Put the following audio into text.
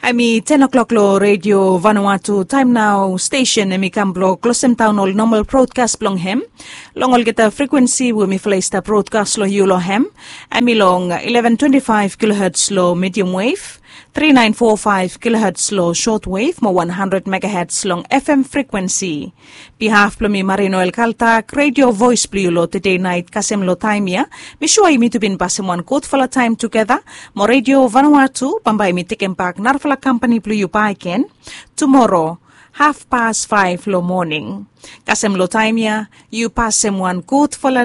Ami 10 o'clock lo Radio Vanuatu time now station emi kamblo Closem Town all normal broadcast blong hem long all kita frequency we mi flaista broadcast lo yulo hem ami long 1125 kilohertz lo medium wave 3945 kilohertz lo short wave mo 100 megahertz long FM frequency behalf lo mi Marino El Caltac Radio Voice Blue lo today night kasem lo time ya mi sure mi to bin pasemwan quote for a time together mo Radio Vanuatu pambay mi tikem pak narfala company blue you ken tomorrow 5:30 lo morning kasem lo time ya you pasem one quote for